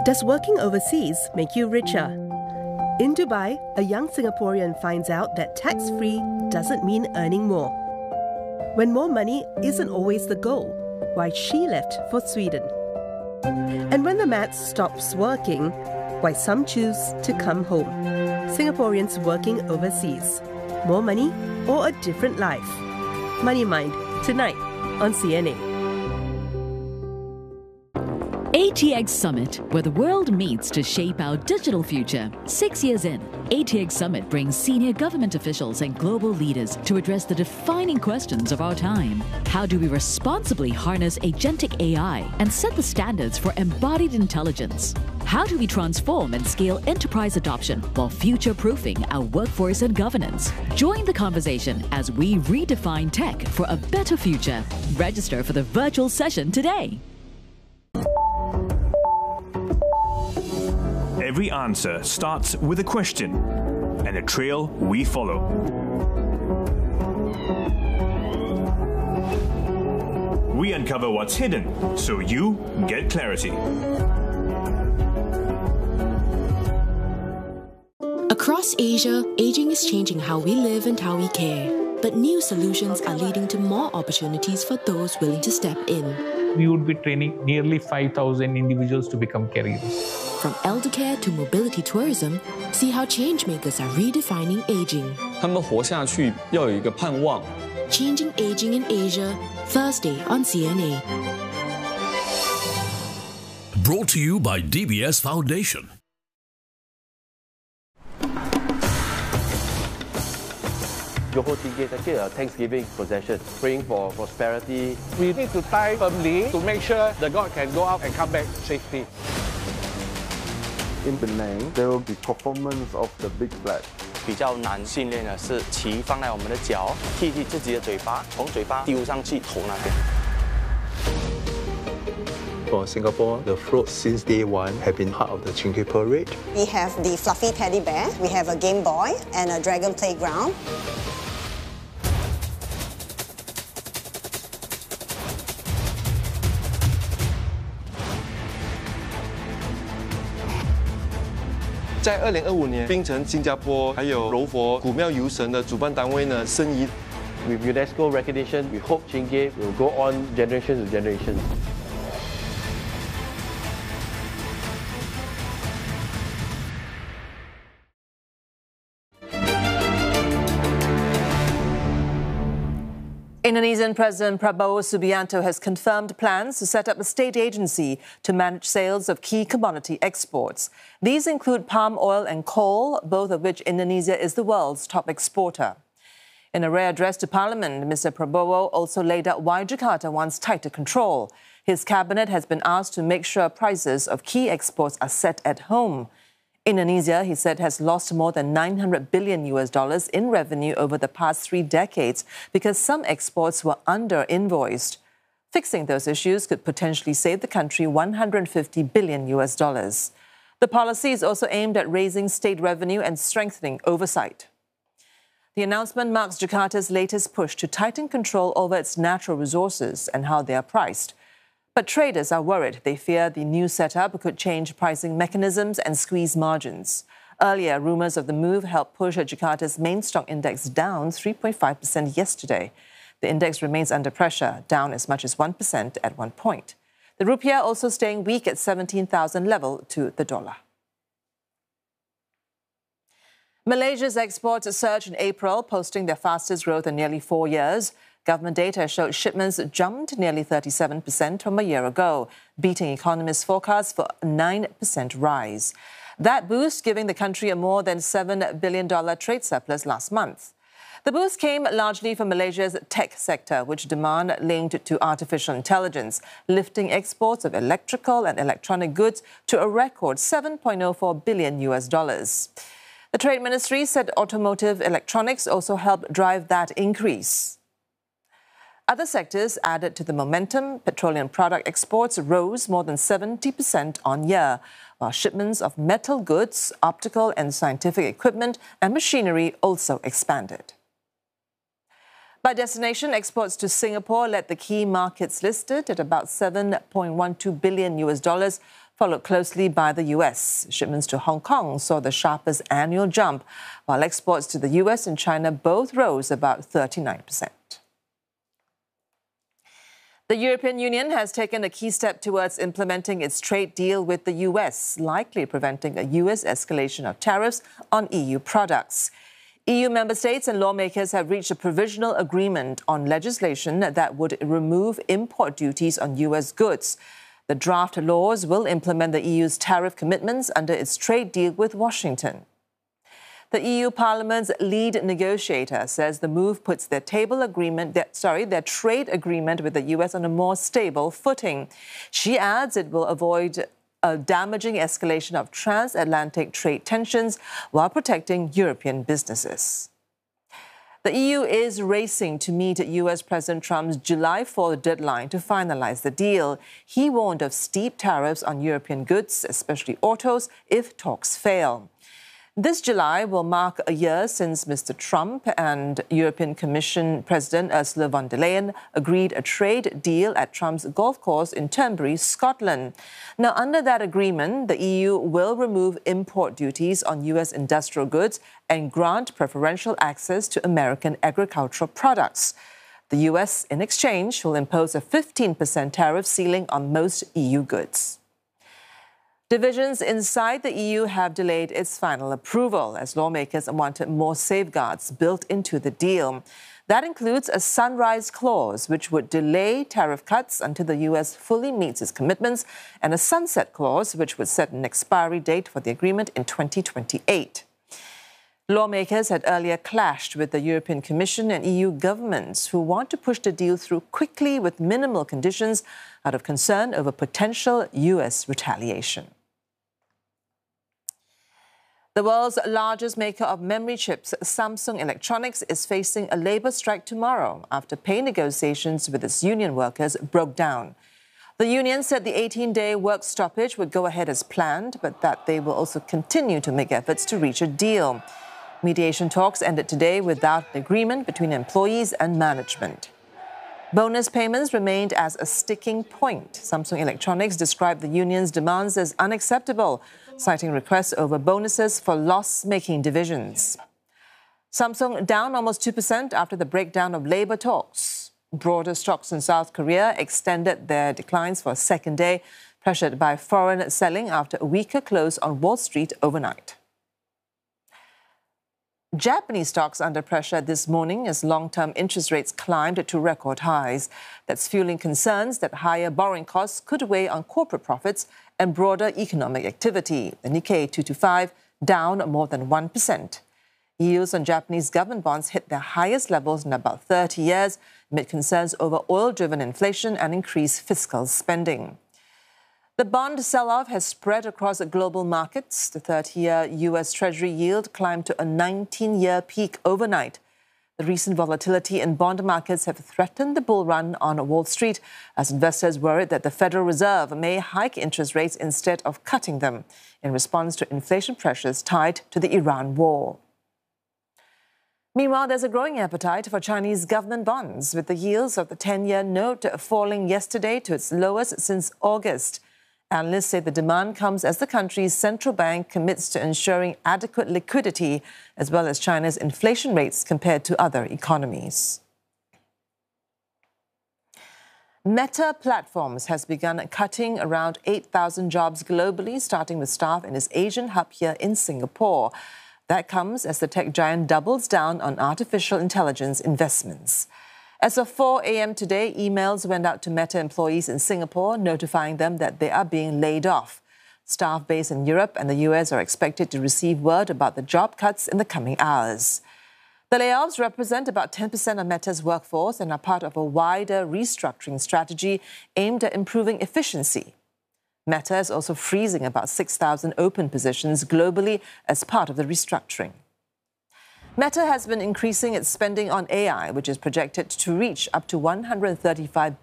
Does working overseas make you richer? In Dubai, a young Singaporean finds out that tax-free doesn't mean earning more. When more money isn't always the goal, why she left for Sweden. And when the maths stops working, why some choose to come home. Singaporeans working overseas. More money or a different life? Money Mind, tonight on CNA. ATX Summit, where the world meets to shape our digital future. 6 years in, ATX Summit brings senior government officials and global leaders to address the defining questions of our time. How do we responsibly harness agentic AI and set the standards for embodied intelligence? How do we transform and scale enterprise adoption while future-proofing our workforce and governance? Join the conversation as we redefine tech for a better future. Register for the virtual session today. Every answer starts with a question and a trail we follow. We uncover what's hidden so you get clarity. Across Asia, aging is changing how we live and how we care. But new solutions are leading to more opportunities for those willing to step in. We would be training nearly 5,000 individuals to become caregivers. From elder care to mobility tourism, see how changemakers are redefining aging. 他们活下去要有一个盼望。 Changing Aging in Asia, Thursday on CNA. Brought to you by DBS Foundation. Johor Tinggi is a Thanksgiving procession, praying for prosperity. We need to tie firmly to make sure the god can go out and come back safely. In Penang, there will be performance of the big flag. 比较难训练的是旗放在我们的脚，踢自己的嘴巴，从嘴巴丢上去头那边。 For Singapore, the float since day one have been part of the Chingkei Parade. We have the fluffy teddy bear, we have a Game Boy and a Dragon Playground. 在2025年，槟城、新加坡还有柔佛古庙游神的主办单位呢，申遗。 With UNESCO recognition, we hope Chingkei will go on generation to generation. Indonesian President Prabowo Subianto has confirmed plans to set up a state agency to manage sales of key commodity exports. These include palm oil and coal, both of which Indonesia is the world's top exporter. In a rare address to Parliament, Mr. Prabowo also laid out why Jakarta wants tighter control. His cabinet has been asked to make sure prices of key exports are set at home. Indonesia, he said, has lost more than $900 billion in revenue over the past 3 decades because some exports were under-invoiced. Fixing those issues could potentially save the country $150 billion. The policy is also aimed at raising state revenue and strengthening oversight. The announcement marks Jakarta's latest push to tighten control over its natural resources and how they are priced. But traders are worried. They fear the new setup could change pricing mechanisms and squeeze margins. Earlier, rumours of the move helped push Jakarta's main stock index down 3.5% yesterday. The index remains under pressure, down as much as 1% at one point. The rupiah also staying weak at 17,000 level to the dollar. Malaysia's exports surged in April, posting their fastest growth in nearly 4 years. Government data showed shipments jumped nearly 37% from a year ago, beating economists' forecasts for a 9% rise. That boost giving the country a more than $7 billion trade surplus last month. The boost came largely from Malaysia's tech sector, which demand linked to artificial intelligence, lifting exports of electrical and electronic goods to a record $7.04 billion. The Trade Ministry said automotive electronics also helped drive that increase. Other sectors added to the momentum. Petroleum product exports rose more than 70% on year, while shipments of metal goods, optical and scientific equipment and machinery also expanded. By destination, exports to Singapore led the key markets listed at about $7.12 billion, followed closely by the US. Shipments to Hong Kong saw the sharpest annual jump, while exports to the US and China both rose about 39%. The European Union has taken a key step towards implementing its trade deal with the US, likely preventing a US escalation of tariffs on EU products. EU member states and lawmakers have reached a provisional agreement on legislation that would remove import duties on US goods. The draft laws will implement the EU's tariff commitments under its trade deal with Washington. The EU Parliament's lead negotiator says the move puts their trade agreement with the US on a more stable footing. She adds it will avoid a damaging escalation of transatlantic trade tensions while protecting European businesses. The EU is racing to meet US President Trump's July 4th deadline to finalize the deal. He warned of steep tariffs on European goods, especially autos, if talks fail. This July will mark a year since Mr. Trump and European Commission President Ursula von der Leyen agreed a trade deal at Trump's golf course in Turnberry, Scotland. Now, under that agreement, the EU will remove import duties on US industrial goods and grant preferential access to American agricultural products. The US, in exchange, will impose a 15% tariff ceiling on most EU goods. Divisions inside the EU have delayed its final approval as lawmakers wanted more safeguards built into the deal. That includes a sunrise clause, which would delay tariff cuts until the US fully meets its commitments, and a sunset clause, which would set an expiry date for the agreement in 2028. Lawmakers had earlier clashed with the European Commission and EU governments who want to push the deal through quickly with minimal conditions out of concern over potential US retaliation. The world's largest maker of memory chips, Samsung Electronics, is facing a labour strike tomorrow after pay negotiations with its union workers broke down. The union said the 18-day work stoppage would go ahead as planned, but that they will also continue to make efforts to reach a deal. Mediation talks ended today without an agreement between employees and management. Bonus payments remained as a sticking point. Samsung Electronics described the union's demands as unacceptable, citing requests over bonuses for loss-making divisions. Samsung down almost 2% after the breakdown of labour talks. Broader stocks in South Korea extended their declines for a second day, pressured by foreign selling after a weaker close on Wall Street overnight. Japanese stocks under pressure this morning as long-term interest rates climbed to record highs. That's fueling concerns that higher borrowing costs could weigh on corporate profits and broader economic activity. The Nikkei 225 down more than 1%. Yields on Japanese government bonds hit their highest levels in about 30 years amid concerns over oil-driven inflation and increased fiscal spending. The bond sell-off has spread across global markets. The 30-year U.S. Treasury yield climbed to a 19-year peak overnight. The recent volatility in bond markets have threatened the bull run on Wall Street as investors worried that the Federal Reserve may hike interest rates instead of cutting them in response to inflation pressures tied to the Iran war. Meanwhile, there's a growing appetite for Chinese government bonds, with the yields of the 10-year note falling yesterday to its lowest since August. Analysts say the demand comes as the country's central bank commits to ensuring adequate liquidity, as well as China's inflation rates compared to other economies. Meta Platforms has begun cutting around 8,000 jobs globally, starting with staff in its Asian hub here in Singapore. That comes as the tech giant doubles down on artificial intelligence investments. As of 4 a.m. today, emails went out to Meta employees in Singapore notifying them that they are being laid off. Staff based in Europe and the US are expected to receive word about the job cuts in the coming hours. The layoffs represent about 10% of Meta's workforce and are part of a wider restructuring strategy aimed at improving efficiency. Meta is also freezing about 6,000 open positions globally as part of the restructuring. Meta has been increasing its spending on AI, which is projected to reach up to $135